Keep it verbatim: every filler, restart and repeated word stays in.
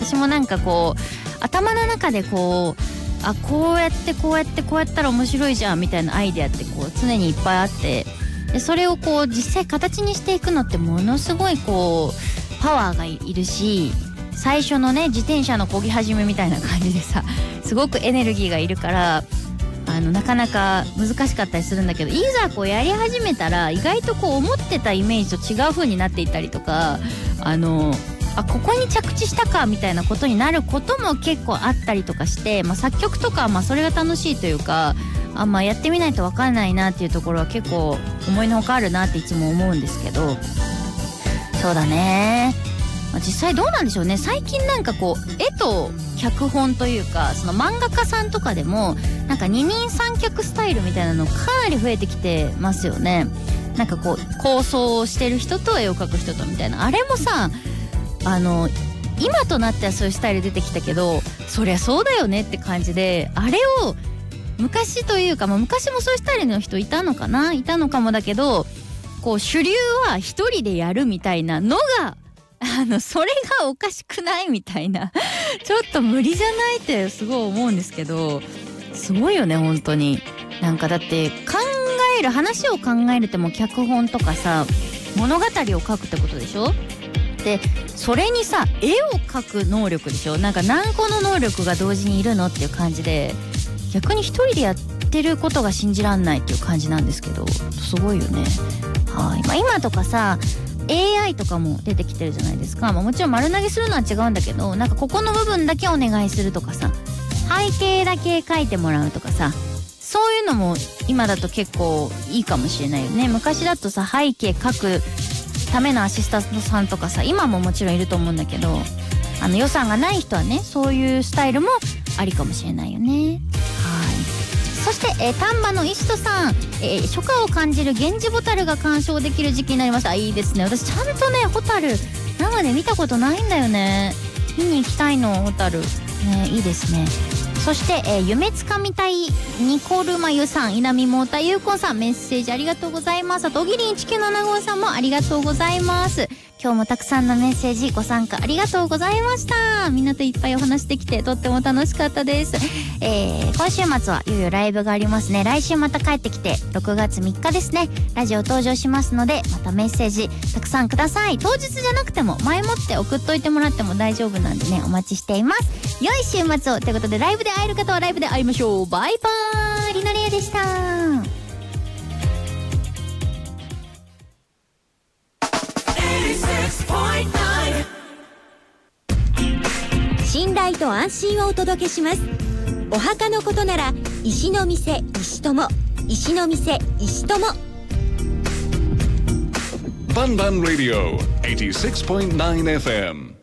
私もなんかこう頭の中でこうあこうやってこうやってこうやったら面白いじゃんみたいなアイデアってこう常にいっぱいあって、でそれをこう実際形にしていくのってものすごいこうパワーがいるし、最初のね自転車の漕ぎ始めみたいな感じでさすごくエネルギーがいるからあのなかなか難しかったりするんだけど、いざこうやり始めたら意外とこう思ってたイメージと違う風になっていったりとか、あのあここに着地したかみたいなことになることも結構あったりとかして、まあ、作曲とかはまあそれが楽しいというか、あまあやってみないと分かんないなっていうところは結構思いのほかあるなっていつも思うんですけど、そうだね、まあ、実際どうなんでしょうね。最近なんかこう絵と脚本というかその漫画家さんとかでもなんか二人三脚スタイルみたいなのかなり増えてきてますよね。なんかこう構想をしてる人と絵を描く人とみたいな、あれもさあの今となってはそういうスタイル出てきたけど、そりゃそうだよねって感じで、あれを昔というか、まあ、昔もそういうスタイルの人いたのかないたのかもだけど、こう主流は一人でやるみたいなのがあのそれがおかしくないみたいなちょっと無理じゃないってすごい思うんですけど、すごいよね本当に。なんかだって考える話を考えるってもう脚本とかさ物語を書くってことでしょ。でそれにさ絵を描く能力でしょ。なんか何個の能力が同時にいるのっていう感じで、逆に一人でやってることが信じらんないっていう感じなんですけど、すごいよね。はい、まあ、今とかさ エーアイ とかも出てきてるじゃないですか。まあ、もちろん丸投げするのは違うんだけど、なんかここの部分だけお願いするとかさ、背景だけ描いてもらうとかさ、そういうのも今だと結構いいかもしれないよね。昔だとさ背景描くためのアシスタントさんとかさ今ももちろんいると思うんだけど、あの予算がない人はねそういうスタイルもありかもしれないよね。はい。そして、えー、丹波の石戸さん、えー、初夏を感じる源氏ホタルが鑑賞できる時期になりました。いいですね。私ちゃんとねホタル生で見たことないんだよね。見に行きたいのホタルね。いいですね。そして、えー、夢つかみたいニコルマユさん、稲見モーターゆうこんさん、メッセージありがとうございます。あとおぎりんいちきゅうななごさんもありがとうございます。今日もたくさんのメッセージご参加ありがとうございました。みんなといっぱいお話できてとっても楽しかったです。えー、今週末はいよいよライブがありますね。来週また帰ってきてろくがつみっかですね、ラジオ登場しますので、またメッセージたくさんください。当日じゃなくても前もって送っといてもらっても大丈夫なんでね、お待ちしています。良い週末をということで、ライブで会える方はライブで会いましょう。バイバーイ。りのりえでした。 信頼と安心をお届けします。お墓のことなら石の店石友、石の店石友。 バンバンラディオ はちじゅうろくてんきゅうエフエム